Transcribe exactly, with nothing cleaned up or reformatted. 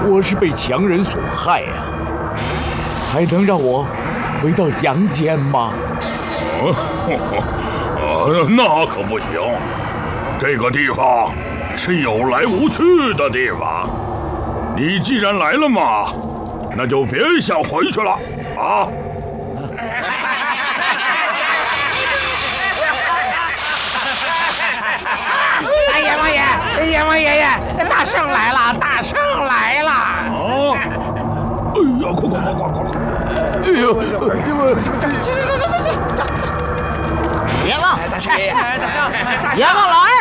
我是被强人所害呀、啊，还能让我回到阳间吗？ 呃，那可不行，这个地方是有来无去的地方。你既然来了嘛，那就别想回去了啊！ 哎，阎王爷，阎王爷爷，大圣来了，大圣来了！ 啊！哎呀，快快快快快！ 哎呦， 阎王， 大圣，大圣， 阎王来！